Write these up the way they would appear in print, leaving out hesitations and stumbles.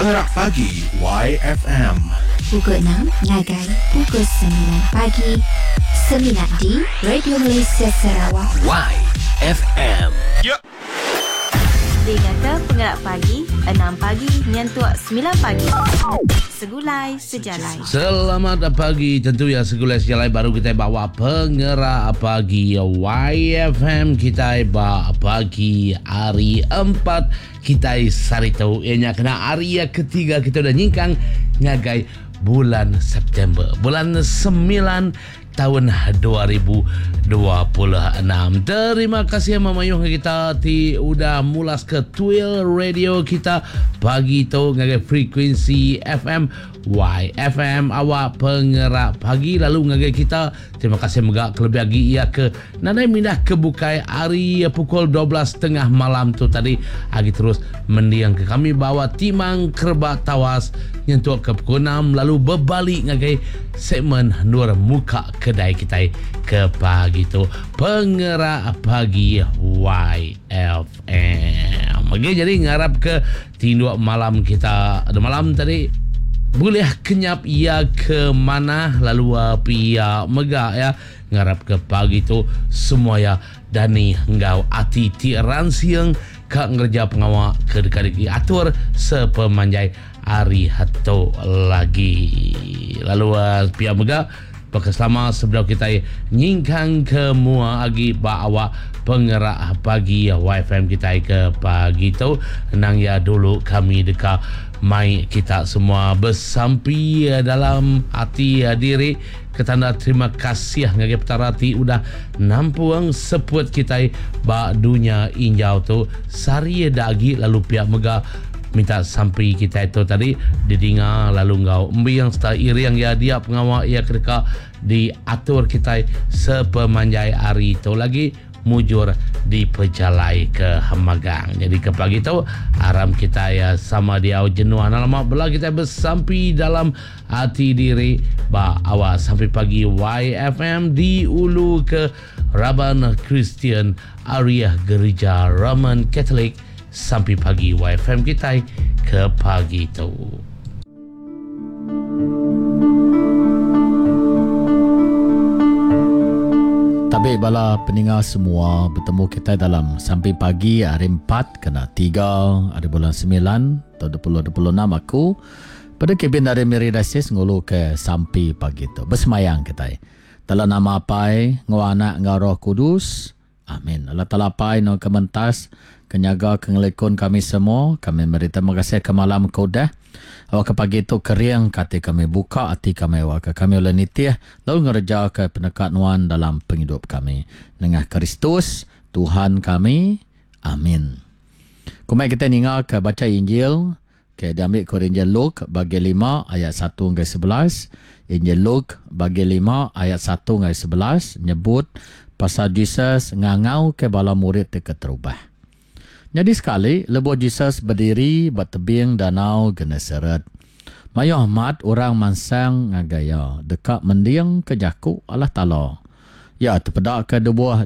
Pengerak Pagi YFM. Pukul 6 ngagai pukul 9 pagi 9 di Radio Malaysia Sarawak YFM. Ya. Dengarkan Pengerak Pagi 6 pagi nyentuak 9 pagi. Segulai sejalai. Selamat pagi. Tentu ya segulai sejalai baru kita bawa Pengerak Pagi YFM. Kita bawa pagi hari 4. Kita sarito ianya kena hari ketiga kita dah nyingkang ngagai bulan September. Bulan 9 tahun 2026. Terima kasih memayung kita ti udah mulas ke Twill Radio kita pagi tu ngagai frekuensi FM YFM awak Pengerak Pagi. Lalu ngagai kita terima kasih megak kelebih lagi ia ke nanai mindah ke bukai hari pukul 12.30 malam tu tadi agi terus mendiang ke kami bawa timang kerba tawas nyentuh ke pukul 6 lalu berbalik ngagai segmen nur muka kedai kita ke pagi tu Pengerak Pagi YFM. Okay, jadi ngarap ke tinduak malam kita ada malam tadi boleh kenyap ia ke mana lalu pia megak ya ngarap ke pagi tu semua ya dani ngau ati ti ransiang ka ngerja pengawak ke dekat atur sepemanjai hari hato lagi lalu pia megak pakai selama sebelum kita nyingkang ke mua agi bawa Pengerak Pagi YFM kita ke pagi tu nang ya dulu kami dekat mai kita semua bersampi dalam hati diri ketanda terima kasih ngagai petarati udah nampuang seput kita ba dunia injau tu sari dagi lalu pihak mega minta sampai kita itu tadi didinga lalu ngau embi yang setelah iri yang ya dia pengawal ia kedeka diatur kita sepemanjai hari itu lagi mujur di pejalai ke Hamagang. Jadi ke pagi tu aram kita ya sama dia jenuh lama bela kita bersampi dalam hati diri ba awak sampai pagi YFM di ulu ke Raban Christian Area Gereja Roman Catholic sampai pagi YFM kita ke pagi tu. Tabik bala pendengar semua bertemu kita dalam sampai pagi hari 4 kena 3 hari bulan 9 tahun 2026 aku pada kebin dari Meridasis ngulu ke sampai pagi tu bersemayang kita dalam nama apai ngawana ngau Roh Kudus amin. Allah Taala pai no kementas kenyaga kengelekon kami semua kami beri terima kasih ke malam kodah awak ke pagi itu keriang kati kami buka hati kami awak kami oleh nitiah lalu ngerja ke penekat nuan dalam penghidup kami dengan Kristus Tuhan kami amin. Kumai kita ningal ke baca Injil ke diambil ke Injil Luke bagi 5 ayat 1 hingga 11. Injil Luke bagi 5 ayat 1 hingga 11 nyebut pasal Jesus ngangau ke bala murid te keterubah. Jadi sekali, lebuh Jesus berdiri bertebing danau Genesaret. Mayu Ahmad orang mansang ngagaya dekat mendiang ke jaku Allah Ta'ala. Ya, terpedak ke dua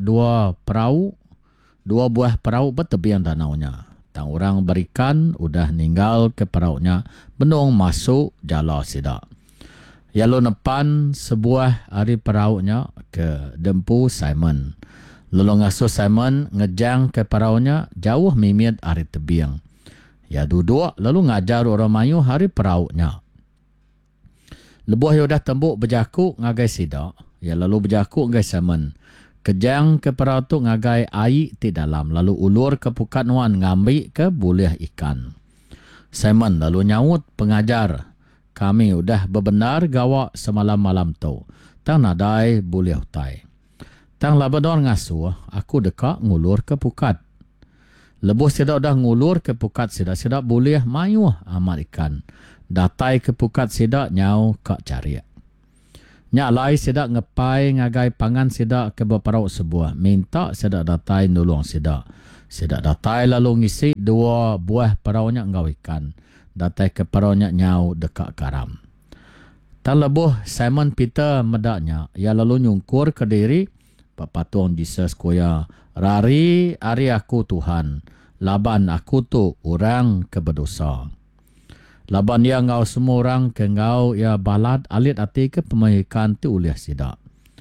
buah perahu bertebing danaunya. Tang orang berikan udah ninggal ke perahunya benung masuk jala sidak. Ya lo nepan sebuah hari perahunya ke dempu Simon. Lalu ngasuh Simon ngejang ke perahunya jauh mimit hari tebiang. Ya duduk lalu ngajar orang mayu hari perahunya. Lebuh yang dah tembuk berjaku ngagai sidak. Ya lalu berjaku ngagai Simon. Kejang ke perahu tu ngagai air di dalam. Lalu ulur ke pukat nuan ngambil ke buliah ikan. Simon lalu nyaut pengajar. Kami udah bebenar gawak semalam malam tu. Tang nadai buliah utai. Tang labador ngasuh, aku dekat ngulur ke pukat. Lebuh sidak dah ngulur ke pukat sidak boleh mayuh amat ikan. Datai ke pukat sidak nyau kak cariak. Nyak lai sidak ngepai ngagai pangan sidak ke beparau sebuah. Minta sidak datai nolong sidak. Sidak datai lalu ngisi 2 buah paraunya ngau ikan. Datai ke paraunya nyau dekat karam. Tang lebuh Simon Peter medaknya. Ia lalu nyungkur ke diri. Patung Jesus koya rari ari aku Tuhan laban aku tu orang keberdosa. Laban dia ngau semua orang ke ngau ya balat alit ati ke pemahikan tu uliah sidak.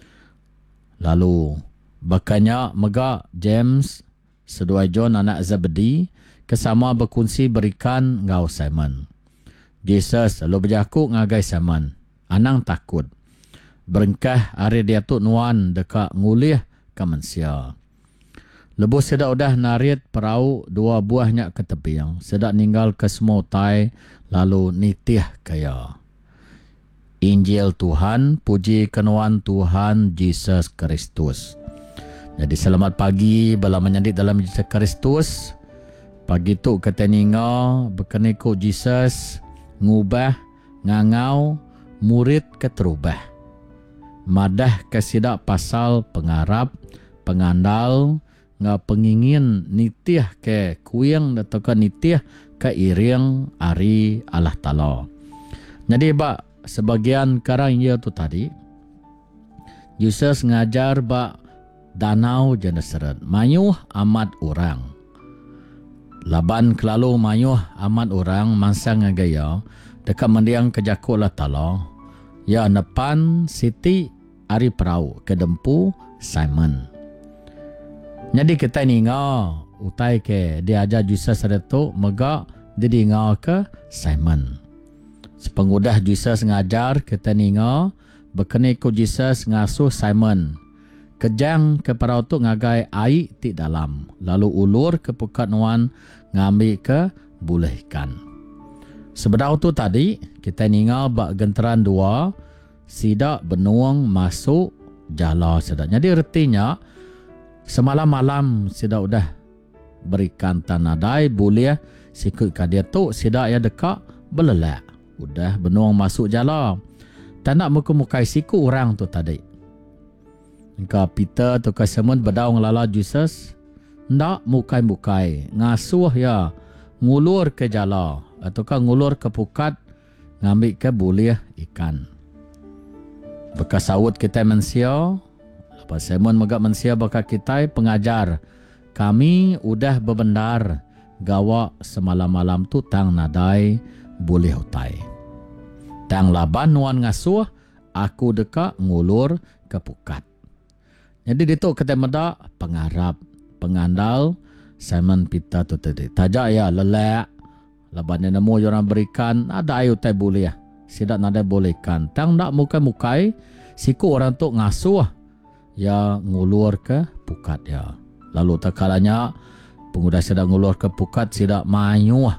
Lalu bakanya mega James sedua John anak Zebedi kesama berkongsi berikan ngau Simon. Jesus lalu berjaku ngagai Simon. Anang takut. Berengkah hari dia tu nuan dekat ngulih ke manusia. Lepas sedak udah narit perahu dua buahnya ke tepiang. Sedak ninggal ke semua tai lalu nitih kaya. Injil Tuhan, puji kenuan Tuhan Yesus Kristus. Jadi selamat pagi bala menyandit dalam Yesus Kristus. Pagi tu kata ninga berkeniko Jesus ngubah ngangau murid keterubah. Madah kesidak pasal pengarap, pengandal, pengingin nitih ke kuyang atau ke nitih ke iring ari Allah Ta'ala. Jadi sebagian karang ia tu tadi, Yesus ngajar danau Genesaret. Mayuh amat orang. Laban kelalu mayuh amat orang mangsa ngagaya dekat mendiang kejakut Allah Ta'ala. Ya nepan Siti ari perahu ke dempu Simon. Jadi kita ni utai ke dia ajar Jesus itu mega dia ngau ke Simon. Sepengudah Jesus ngajar kita ni berkenai ku Jesus ngasuh Simon. Kejang ke perahu tu ngagai air ti dalam. Lalu ulur ke pukat nuan ngambil ke bulih ikan. Sebenarnya tu tadi kita ningal bak genteran dua sidak benuang masuk jala sedak. Jadi artinya semalam-malam sidak udah berikan tanadai boleh sikut dia tu sidak ya dekat belelak. Udah benuang masuk jala. Tak nak muka-mukai siku orang tu tadi. Engkau Peter tu ke Simon berdaung lala Jesus. Ndak mukai-mukai. Ngasuh ya ngulur ke jala. Ataukah ngulur ke pukat ngambil ke boleh ikan. Bekas sawut kita manusia. Lepas Simon megak manusia bakal kita pengajar. Kami udah berbendar gawa semalam-malam tu tang nadai boleh utai. Tang laban nuan ngasuh aku dekat ngulur ke pukat. Jadi itu kita meda pengarap, pengandal Simon Peter tu tadi. Tajak ya lelak. Laban yang nemu orang berikan, ada ayu tai boleh. Sidak nada bolehkan. Tang nak mukai-mukai, siku orang tu ngasuh. Ya ngulur ke pukat ya. Lalu tak kalanya, pengudah sidak ngulur ke pukat, sidak mayuh.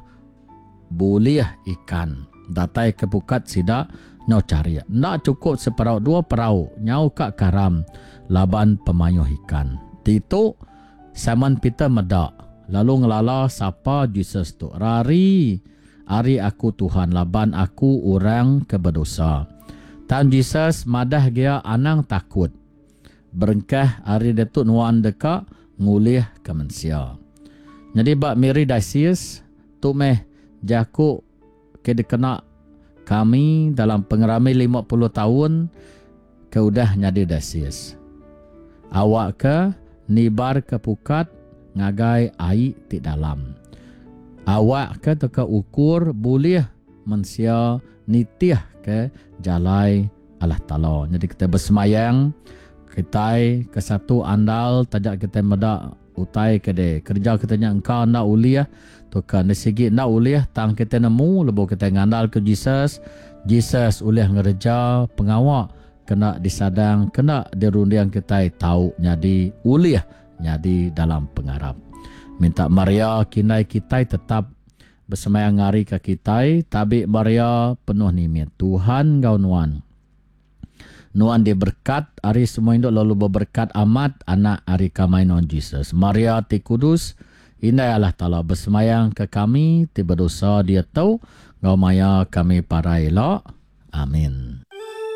Boleh ikan. Datai ke pukat, sidak nyau cari. Nak cukup separau, dua perahu. Nyau kak karam. Laban pemayuh ikan. Itu Simon Peter medak. Lalu ngelala sapa Jesus tu. Rari aku Tuhan. Laban aku orang keberdosa. Tan Jesus madah dia anang takut. Berengkah hari dia tu nuan deka ngulih ke manusia. Jadi bak Mary Daisius tu meh jaku ke dikena kami dalam pengerami 50 tahun ke udah nyadi Daisius. Awak ke nibar ke pukat ngagai air di dalam. Awak ke teka ukur boleh manusia nitih ke jalai Allah Ta'ala. Jadi kita bersemayang, kita ke satu andal, tajak kita medak utai ke de. Kerja kita nya engkau nak uliah, tuka nesigi nak uliah, tang kita nemu, lepas kita ngandal ke Jesus. Jesus uliah ngerja pengawak, kena disadang, kena dirundiang kita tahu nyadi uliah. Jadi dalam pengarap. Minta Maria kinai kita tetap bersemayang ngari ke kita. Tapi Maria penuh nimet. Tuhan kau nuan. Nuan dia berkat. Hari semua induk lalu berberkat amat. Anak hari kamai non Jesus. Maria ti kudus. Indai Allah Ta'ala bersemayang ke kami. Tiba dosa dia tahu. Kau maya kami para elok. Amin.